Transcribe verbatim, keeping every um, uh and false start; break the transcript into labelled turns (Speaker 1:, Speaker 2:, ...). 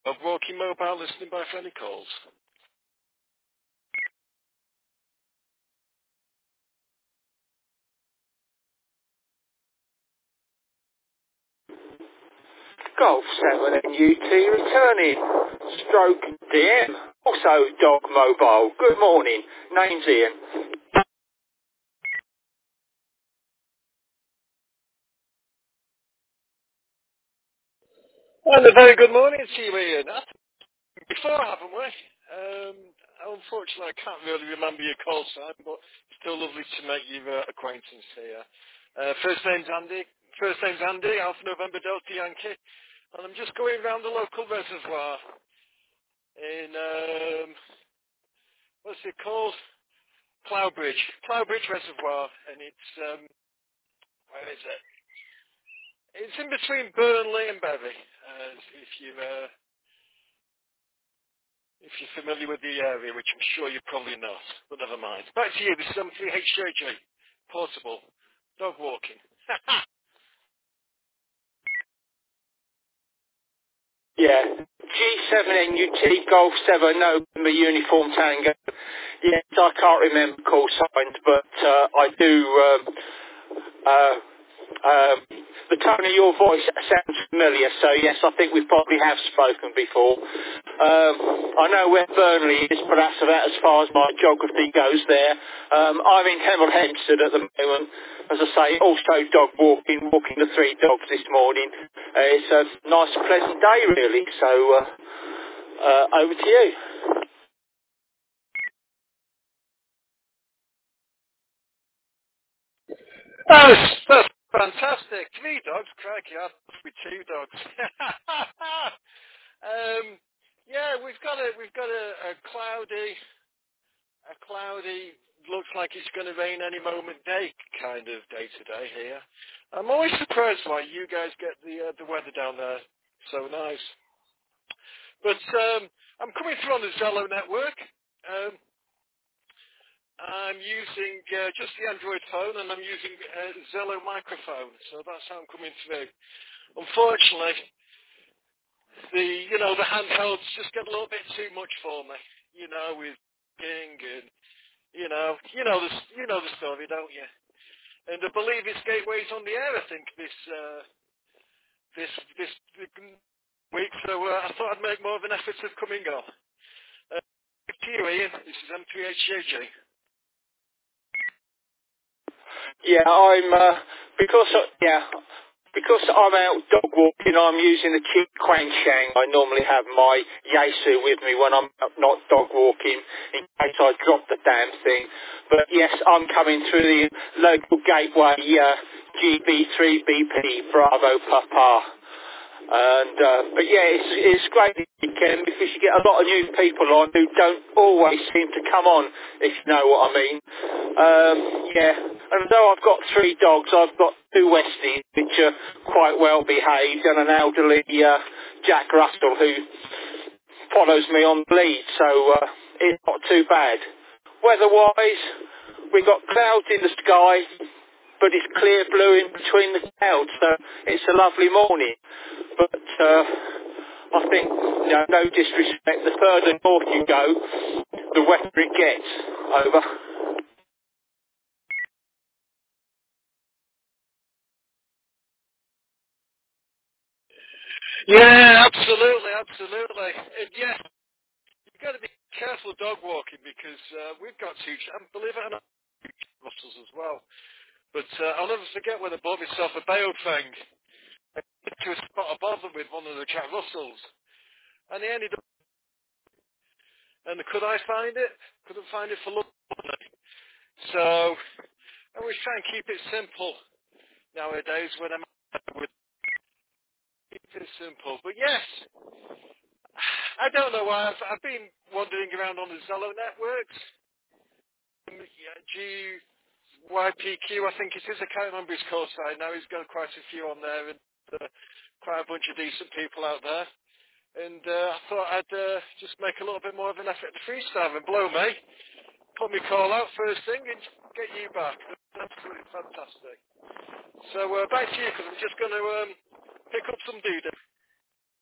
Speaker 1: Of walking mobile listening by friendly calls.
Speaker 2: Golf seven N U T returning. Stroke D M. Also Dog Mobile. Good morning. Name's Ian.
Speaker 1: And a very good morning to you, Ian. That's before, haven't we? Um, unfortunately, I can't really remember your call sign, but still lovely to make your uh, acquaintance here. Uh, first name's Andy. First name's Andy, Alpha November Delta Yankee. And I'm just going around the local reservoir in, um, what's it called? Cloudbridge. Cloudbridge Reservoir. And it's, um, where is it? It's in between Burnley and Bury, uh, if you uh, if you're familiar with the area, which I'm sure you're probably not, but never mind. Back to you. This is M three H J J, portable, dog walking.
Speaker 2: Yeah. G seven N U T Golf seven November Uniform Tango. Yes, I can't remember call signs, but uh, I do. Um, uh, um, the tone of your voice sounds familiar, so yes, I think we probably have spoken before. Um, I know where Burnley is, but that's about as far as my geography goes there. Um, I'm in Hemel Hempstead at the moment. As I say, also dog walking, walking the three dogs this morning. Uh, it's a nice, pleasant day, really. So, uh, uh, over to you.
Speaker 1: Oh, that's fantastic. Three dogs, crikey, I must be two dogs. um, yeah, we've got a we've got a, a cloudy, a cloudy, looks like it's going to rain any moment day kind of day today here. I'm always surprised why you guys get the uh, the weather down there so nice. But um, I'm coming through on the Zello network. Um, I'm using uh, just the Android phone, and I'm using a Zello microphone, so that's how I'm coming through. Unfortunately, the you know the handhelds just get a little bit too much for me. You know, with King and you know, you know the you know the story, don't you? And I believe it's Gateways on the Air. I think this uh, this this week, so uh, I thought I'd make more of an effort of coming on. Uh, to you, Ian. This is M three H J J.
Speaker 2: Yeah, I'm, uh, because, uh, yeah, because I'm out dog walking, I'm using the cheap Quang Shang. I normally have my Yaesu with me when I'm out not dog walking, in case I drop the damn thing. But yes, I'm coming through the local gateway, uh, G B three B P, Bravo Papa. And uh, but yeah, it's it's great this weekend because you get a lot of new people on who don't always seem to come on, if you know what I mean. Um, yeah, and though I've got three dogs, I've got two Westies which are quite well behaved, and an elderly uh, Jack Russell who follows me on the lead, so uh, it's not too bad. Weather-wise, we've got clouds in the sky, but it's clear blue in between the clouds, so it's a lovely morning. But uh, I think, you know, no disrespect, the further north you go, the wetter it gets. Over.
Speaker 1: Yeah, absolutely, absolutely. And yeah, you've got to be careful dog walking because uh, we've got two, and believe it or not, Russells as well. But uh, I'll never forget when I bought myself a Bailed Fang to a spot above them with one of the Jack Russells. And he ended up, and could I find it? Couldn't find it for London. So I always try and keep it simple nowadays when I'm with keep it simple. But yes, I don't know why. I've, I've been wandering around on the Zello networks. Um, yeah, G Y P Q, I think it is. I can't remember his call sign now. He's got quite a few on there and uh, quite a bunch of decent people out there. And uh, I thought I'd uh, just make a little bit more of an effort to freestyle and blow me. Put me call out first thing and get you back. That's absolutely fantastic. So uh, back to you because I'm just going to um, pick up some doo